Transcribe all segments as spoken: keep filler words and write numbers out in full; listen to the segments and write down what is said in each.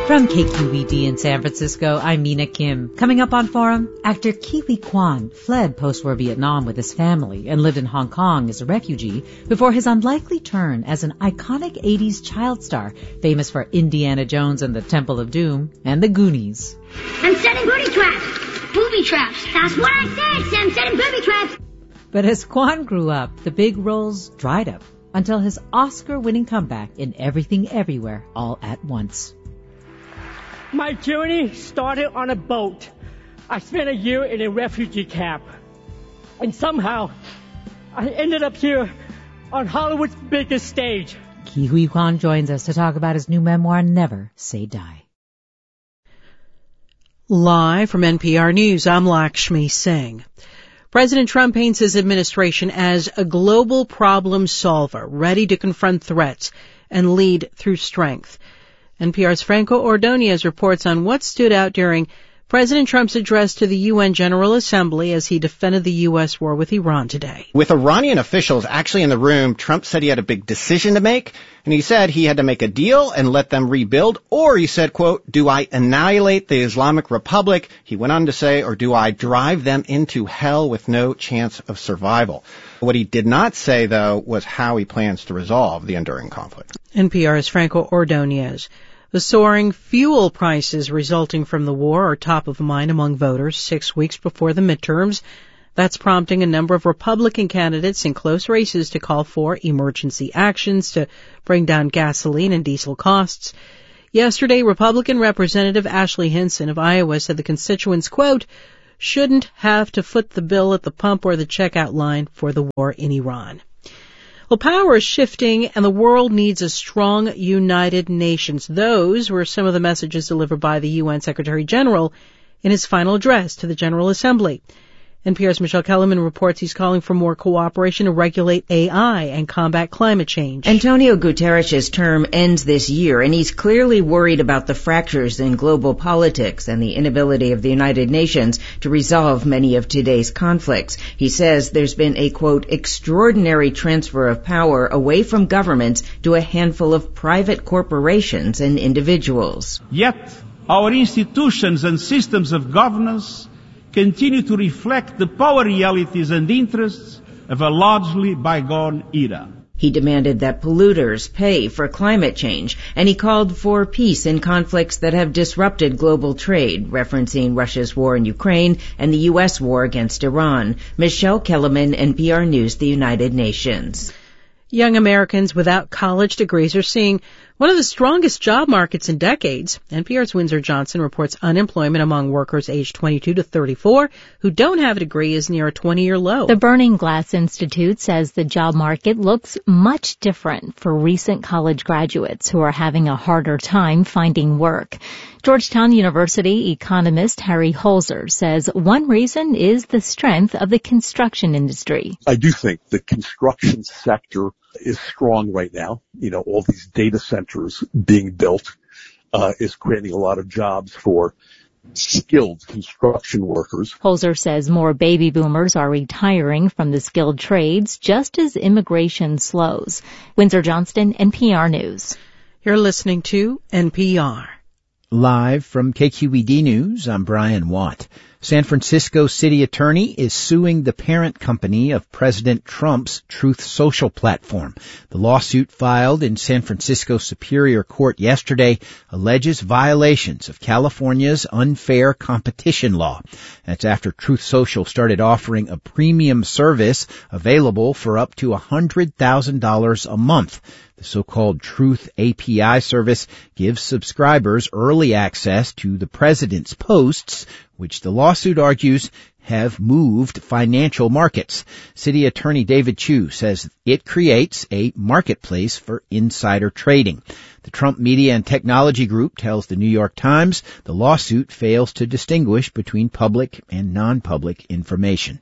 From K Q E D in San Francisco, I'm Mina Kim. Coming up on Forum, actor Ke Huy Quan fled post-war Vietnam with his family and lived in Hong Kong as a refugee before his unlikely turn as an iconic eighties child star, famous for Indiana Jones and the Temple of Doom and the Goonies. I'm setting booby traps. Booby traps. That's what I said, I'm setting booby traps. But as Quan grew up, the big roles dried up until his Oscar-winning comeback in Everything Everywhere All at Once. My journey started on a boat. I spent a year in a refugee camp. And somehow, I ended up here on Hollywood's biggest stage. Ke Huy Quan joins us to talk about his new memoir, Never Say Die. Live from N P R News, I'm Lakshmi Singh. President Trump paints his administration as a global problem solver, ready to confront threats and lead through strength. N P R's Franco Ordonez reports on what stood out during President Trump's address to the U N General Assembly as he defended the U S war with Iran today. With Iranian officials actually in the room, Trump said he had a big decision to make, and he said he had to make a deal and let them rebuild, or he said, quote, do I annihilate the Islamic Republic, he went on to say, or do I drive them into hell with no chance of survival? What he did not say, though, was how he plans to resolve the enduring conflict. N P R's Franco Ordonez. The soaring fuel prices resulting from the war are top of mind among voters six weeks before the midterms. That's prompting a number of Republican candidates in close races to call for emergency actions to bring down gasoline and diesel costs. Yesterday, Republican Representative Ashley Hinson of Iowa said the constituents, quote, shouldn't have to foot the bill at the pump or the checkout line for the war in Iran. Well, power is shifting, and the world needs a strong, united nations. Those were some of the messages delivered by the U N Secretary General in his final address to the General Assembly. N P R's Michelle Kellerman reports he's calling for more cooperation to regulate A I and combat climate change. Antonio Guterres' term ends this year, and he's clearly worried about the fractures in global politics and the inability of the United Nations to resolve many of today's conflicts. He says there's been a, quote, extraordinary transfer of power away from governments to a handful of private corporations and individuals. Yet, our institutions and systems of governance continue to reflect the power realities and interests of a largely bygone era. He demanded that polluters pay for climate change, and he called for peace in conflicts that have disrupted global trade, referencing Russia's war in Ukraine and the U S war against Iran. Michelle Kellerman, N P R News, the United Nations. Young Americans without college degrees are seeing one of the strongest job markets in decades. N P R's Windsor Johnson reports unemployment among workers aged twenty-two to thirty-four who don't have a degree is near a twenty-year low. The Burning Glass Institute says the job market looks much different for recent college graduates who are having a harder time finding work. Georgetown University economist Harry Holzer says one reason is the strength of the construction industry. I do think the construction sector is strong right now. You know, all these data centers being built uh, is creating a lot of jobs for skilled construction workers. Holzer says more baby boomers are retiring from the skilled trades just as immigration slows. Windsor Johnston, N P R News. You're listening to N P R. Live from K Q E D News, I'm Brian Watt. San Francisco city attorney is suing the parent company of President Trump's Truth Social platform. The lawsuit filed in San Francisco Superior Court yesterday alleges violations of California's unfair competition law. That's after Truth Social started offering a premium service available for up to one hundred thousand dollars a month. The so-called Truth A P I service gives subscribers early access to the president's posts, which the lawsuit argues have moved financial markets. City Attorney David Chu says it creates a marketplace for insider trading. The Trump Media and Technology Group tells the New York Times the lawsuit fails to distinguish between public and non-public information.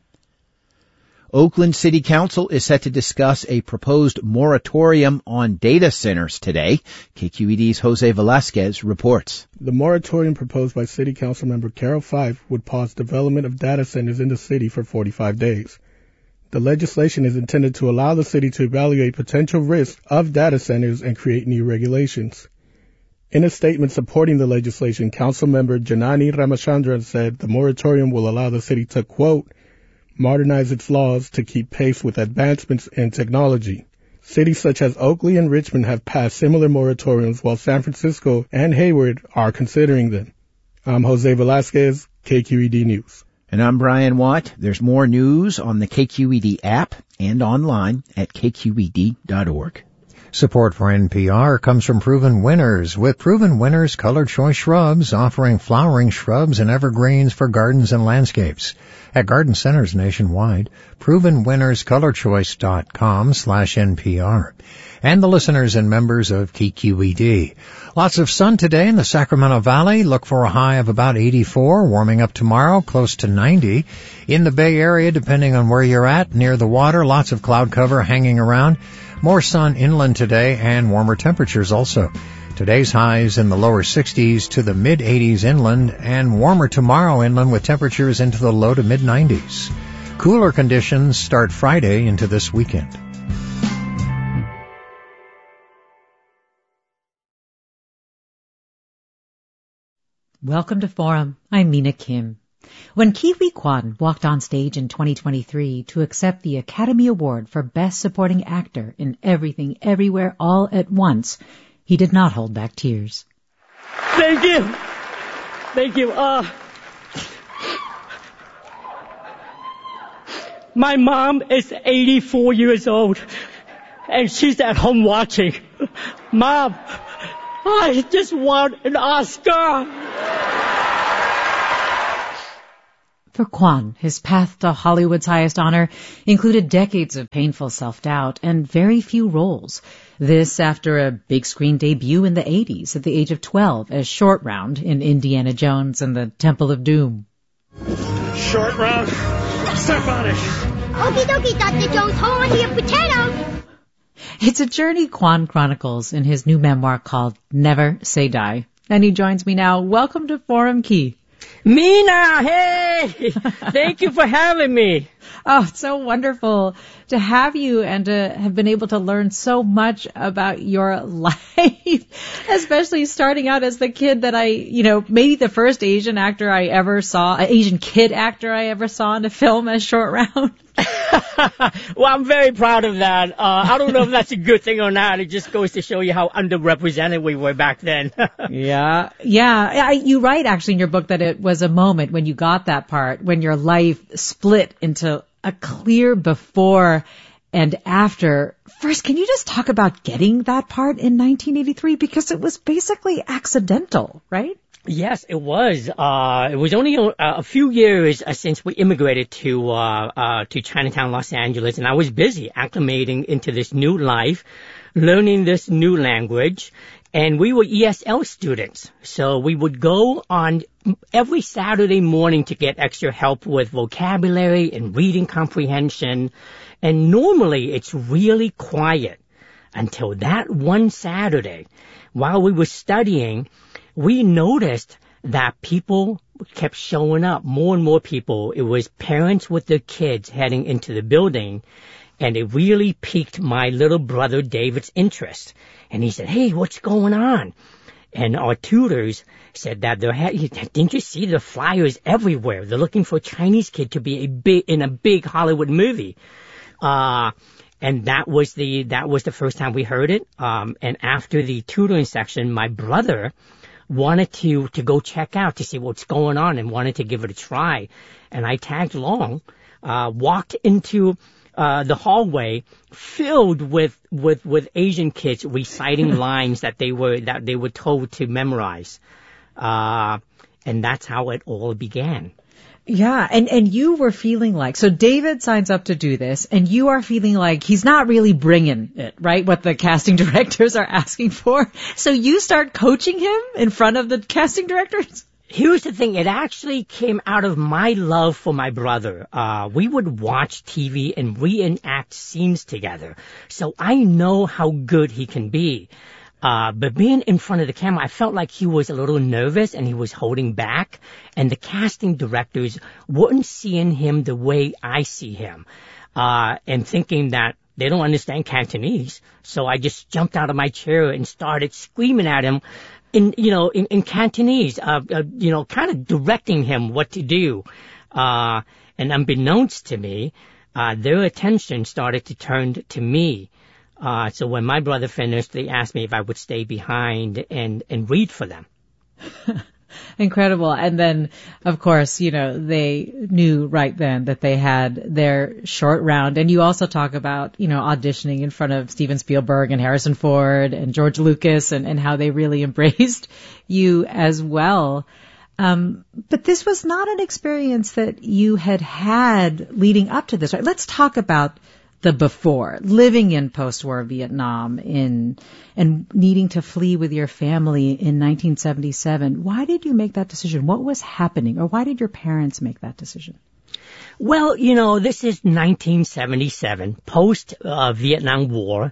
Oakland City Council is set to discuss a proposed moratorium on data centers today. K Q E D's Jose Velasquez reports. The moratorium proposed by City Council member Carol Fife would pause development of data centers in the city for forty-five days. The legislation is intended to allow the city to evaluate potential risks of data centers and create new regulations. In a statement supporting the legislation, Councilmember Janani Ramachandran said the moratorium will allow the city to, quote, modernize its laws to keep pace with advancements in technology. Cities such as Oakley and Richmond have passed similar moratoriums, while San Francisco and Hayward are considering them. I'm Jose Velasquez, K Q E D News. And I'm Brian Watt. There's more news on the K Q E D app and online at K Q E D dot org. Support for N P R comes from Proven Winners, with Proven Winners Color Choice Shrubs offering flowering shrubs and evergreens for gardens and landscapes. At garden centers nationwide, proven winners color choice dot com slash N P R. And the listeners and members of K Q E D. Lots of sun today in the Sacramento Valley. Look for a high of about eighty-four, warming up tomorrow close to ninety. In the Bay Area, depending on where you're at, near the water, lots of cloud cover hanging around. More sun inland today and warmer temperatures also. Today's highs in the lower sixties to the mid-eighties inland and warmer tomorrow inland with temperatures into the low to mid-nineties. Cooler conditions start Friday into this weekend. Welcome to Forum. I'm Mina Kim. When Ke Huy Quan walked on stage in twenty twenty-three to accept the Academy Award for Best Supporting Actor in Everything Everywhere All at Once, he did not hold back tears. Thank you. Thank you. Uh, my mom is eighty-four years old, and she's at home watching. Mom, I just want an Oscar. For Quan, his path to Hollywood's highest honor included decades of painful self-doubt and very few roles. This after a big screen debut in the eighties at the age of twelve as Short Round in Indiana Jones and the Temple of Doom. Short Round, step on it. Okie dokie, Doctor Jones, hold on to your potato. It's a journey Quan chronicles in his new memoir called Never Say Die. And he joins me now. Welcome to Forum, Ke. Mina, hey! Thank you for having me. Oh, it's so wonderful to have you and to have been able to learn so much about your life, especially starting out as the kid that I, you know, maybe the first Asian actor I ever saw, an Asian kid actor I ever saw in a film as Short Round. Well, I'm very proud of that. Uh, I don't know if that's a good thing or not. It just goes to show you how underrepresented we were back then. Yeah. Yeah. I, you write actually in your book that it was a moment when you got that part, when your life split into a clear before and after. First, can you just talk about getting that part in nineteen eighty-three? Because it was basically accidental, right? Yes, it was. Uh, it was only a, a few years uh, since we immigrated to uh, uh, to Chinatown, Los Angeles, and I was busy acclimating into this new life, learning this new language, and we were E S L students. So we would go on every Saturday morning to get extra help with vocabulary and reading comprehension, and normally it's really quiet until that one Saturday. While we were studying, we noticed that people kept showing up, more and more people. It was parents with their kids heading into the building, and it really piqued my little brother David's interest. And he said, hey, what's going on? And our tutors said that there had, didn't you see the flyers everywhere? They're looking for a Chinese kid to be a big, in a big Hollywood movie. Uh, and that was the, that was the first time we heard it. Um, and after the tutoring section, my brother wanted to, to go check out to see what's going on and wanted to give it a try. And I tagged along, uh, walked into, uh, the hallway filled with, with, with Asian kids reciting lines that they were, that they were told to memorize. Uh, and that's how it all began. Yeah, and, and you were feeling like, so David signs up to do this, and you are feeling like he's not really bringing it, right, what the casting directors are asking for. So you start coaching him in front of the casting directors? Here's the thing, it actually came out of my love for my brother. Uh, we would watch T V and reenact scenes together, so I know how good he can be. Uh, but being in front of the camera, I felt like he was a little nervous and he was holding back. And the casting directors weren't seeing him the way I see him. Uh, and thinking that they don't understand Cantonese. So I just jumped out of my chair and started screaming at him, in, you know, in, in Cantonese, uh, uh, you know, kind of directing him what to do. Uh, and unbeknownst to me, uh, their attention started to turn to me. Uh, so when my brother finished, they asked me if I would stay behind and, and read for them. Incredible. And then, of course, you know, they knew right then that they had their short round. And you also talk about, you know, auditioning in front of Steven Spielberg and Harrison Ford and George Lucas and, and how they really embraced you as well. Um, but this was not an experience that you had had leading up to this, right? Let's talk about the before, living in post-war Vietnam in and needing to flee with your family in nineteen seventy-seven. Why did you make that decision? What was happening? Or why did your parents make that decision? Well, you know, this is nineteen seventy-seven, post-Vietnam uh, War,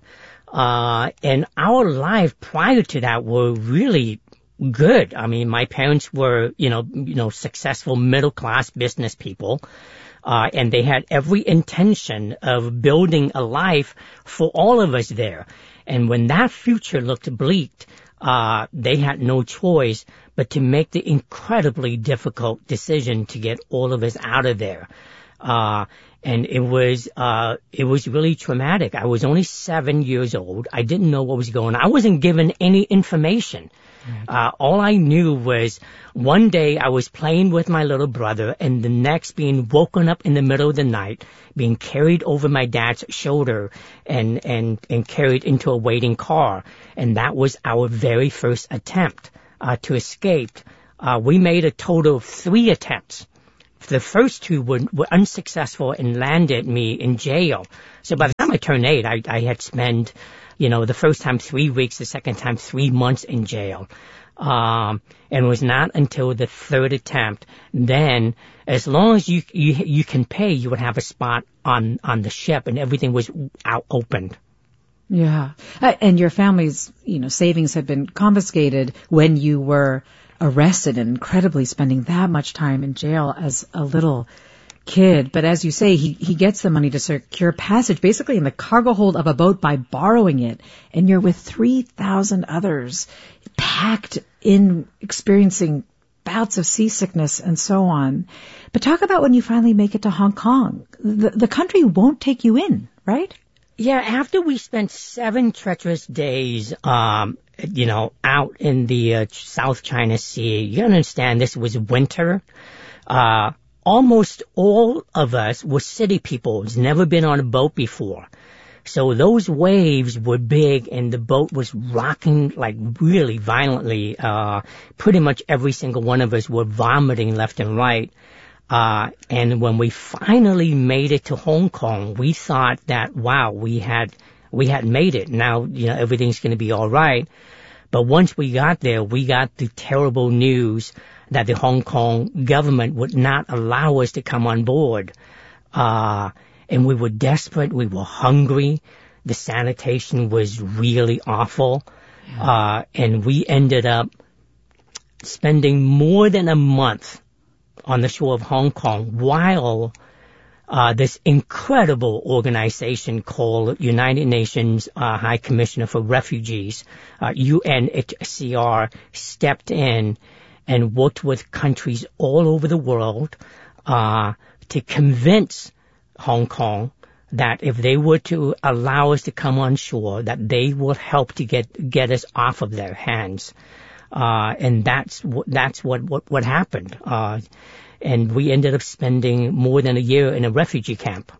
uh, and our life prior to that were really good. I mean, my parents were, you know, you know, successful middle-class business people. Uh, and they had every intention of building a life for all of us there. And when that future looked bleak, uh, they had no choice but to make the incredibly difficult decision to get all of us out of there. Uh, and it was, uh, it was really traumatic. I was only seven years old. I didn't know what was going on. I wasn't given any information. Uh, all I knew was one day I was playing with my little brother and the next being woken up in the middle of the night, being carried over my dad's shoulder and, and, and carried into a waiting car. And that was our very first attempt, uh, to escape. Uh, we made a total of three attempts. The first two were, were unsuccessful and landed me in jail. So by the time I turned eight, I, I had spent, you know, the first time three weeks, the second time three months in jail. Um, and it was not until the third attempt, then as long as you, you, you can pay, you would have a spot on, on the ship and everything was out opened. Yeah. Uh, and your family's, you know, savings had been confiscated when you were arrested and incredibly spending that much time in jail as a little kid. But as you say, he, he gets the money to secure passage basically in the cargo hold of a boat by borrowing it. And you're with three thousand others packed in, experiencing bouts of seasickness and so on. But talk about when you finally make it to Hong Kong. The, the country won't take you in, right? Yeah, after we spent seven treacherous days, um, you know, out in the uh, South China Sea, you understand this was winter. Uh, almost all of us were city people, who's never been on a boat before. So those waves were big and the boat was rocking like really violently. Uh, pretty much every single one of us were vomiting left and right. Uh, and when we finally made it to Hong Kong, we thought that, wow, we had, we had made it. Now, you know, everything's going to be all right. But once we got there, we got the terrible news that the Hong Kong government would not allow us to come on board. Uh, and we were desperate. We were hungry. The sanitation was really awful. Yeah. Uh, and we ended up spending more than a month on the shore of Hong Kong while uh, this incredible organization called United Nations uh, High Commissioner for Refugees, uh, U N H C R, stepped in and worked with countries all over the world uh, to convince Hong Kong that if they were to allow us to come on shore, that they will help to get get us off of their hands. Uh, and that's what, that's what, what, what happened. Uh, and we ended up spending more than a year in a refugee camp.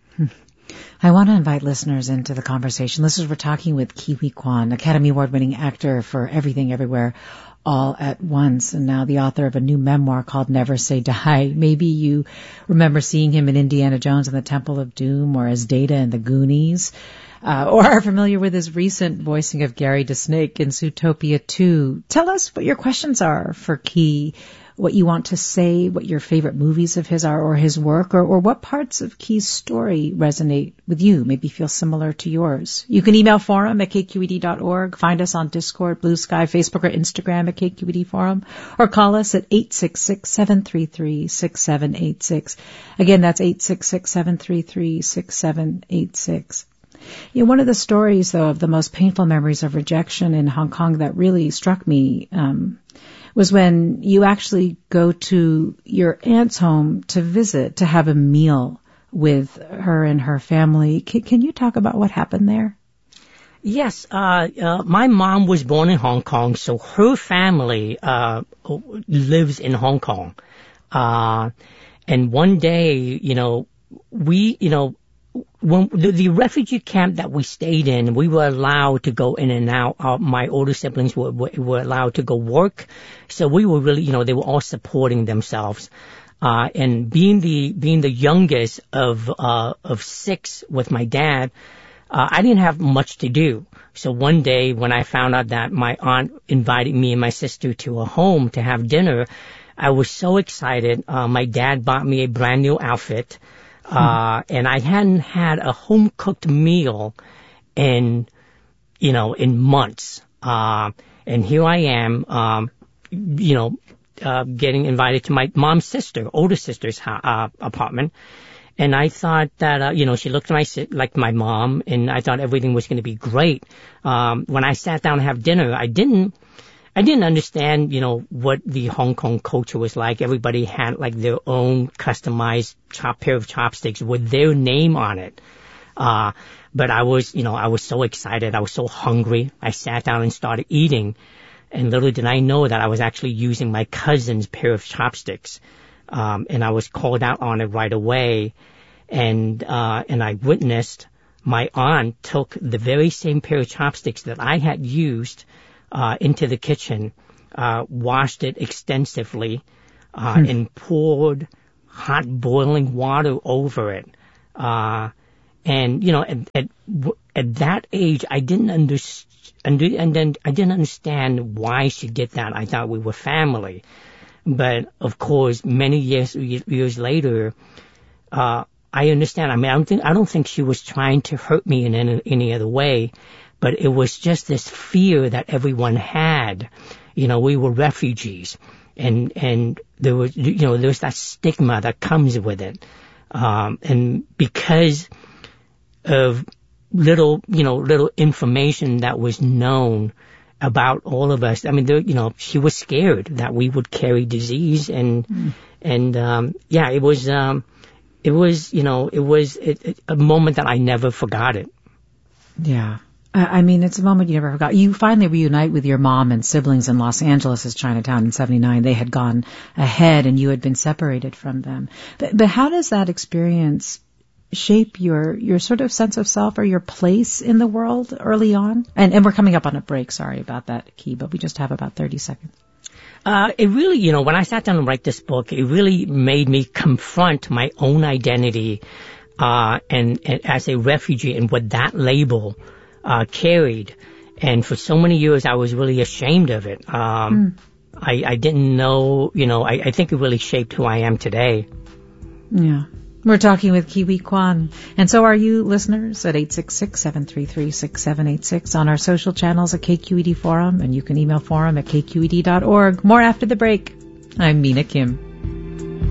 I want to invite listeners into the conversation. Listeners, we're talking with Ke Huy Quan, Academy Award-winning actor for Everything Everywhere All at Once, and now the author of a new memoir called Never Say Die. Maybe you remember seeing him in Indiana Jones and the Temple of Doom, or as Data in the Goonies, uh, or are familiar with his recent voicing of Gary DeSnake in Zootopia two. Tell us what your questions are for Ke, what you want to say, what your favorite movies of his are, or his work, or, or what parts of Ke's story resonate with you, maybe feel similar to yours. You can email forum at k q e d dot org, find us on Discord, Blue Sky, Facebook, or Instagram at K Q E D Forum, or call us at eight six six, seven three three, six seven eight six. Again, that's eight six six, seven three three, six seven eight six. You know, one of the stories, though, of the most painful memories of rejection in Hong Kong that really struck me um, was when you actually go to your aunt's home to visit, to have a meal with her and her family. Can, can you talk about what happened there? Yes, uh, uh, my mom was born in Hong Kong, so her family uh, lives in Hong Kong. Uh, and one day, you know, we, you know, when the, the refugee camp that we stayed in, we were allowed to go in and out. Uh, my older siblings were, were, were allowed to go work. So we were really, you know, they were all supporting themselves. Uh, and being the, being the youngest of, uh, of six with my dad, uh, I didn't have much to do. So one day when I found out that my aunt invited me and my sister to a home to have dinner, I was so excited. Uh, my dad bought me a brand new outfit. Uh, and I hadn't had a home-cooked meal in, you know, in months. Uh, and here I am, um, you know, uh, getting invited to my mom's sister, older sister's uh, apartment. And I thought that, uh, you know, she looked my, like my mom, and I thought everything was going to be great. Um, when I sat down to have dinner, I didn't, I didn't understand, you know, what the Hong Kong culture was like. Everybody had like their own customized chop, pair of chopsticks with their name on it. Uh, but I was, you know, I was so excited. I was so hungry. I sat down and started eating. And little did I know that I was actually using my cousin's pair of chopsticks. Um, and I was called out on it right away. And, uh, and I witnessed my aunt took the very same pair of chopsticks that I had used Uh, into the kitchen, uh, washed it extensively, uh, hmm. and poured hot boiling water over it. Uh, and, you know, at, at, at that age, I didn't understand, and then I didn't understand why she did that. I thought we were family. But of course, many years, years later, uh, I understand. I mean, I don't think, I don't think she was trying to hurt me in any, any other way. But it was just this fear that everyone had. You know, we were refugees, and and there was, you know, there's that stigma that comes with it. Um, and because of little, you know, little information that was known about all of us, I mean, there, you know, she was scared that we would carry disease, and mm. and um, yeah, it was um, it was, you know, it was it, it, a moment that I never forgot it. Yeah. I mean, it's a moment you never forgot. You finally reunite with your mom and siblings in Los Angeles' Chinatown in seventy-nine. They had gone ahead and you had been separated from them. But, but how does that experience shape your, your sort of sense of self or your place in the world early on? And, and we're coming up on a break. Sorry about that, Key, but we just have about thirty seconds. Uh, it really, you know, when I sat down to write this book, it really made me confront my own identity, uh, and, and as a refugee and what that label Uh, carried, and for so many years I was really ashamed of it. Um, mm. I, I didn't know, you know, I, I think it really shaped who I am today. Yeah. We're talking with Kiwi Kwan. And so are you, listeners, at eight six six, seven three three, six seven eight six, on our social channels at K Q E D Forum, and you can email forum at k q e d dot org. More after the break. I'm Mina Kim.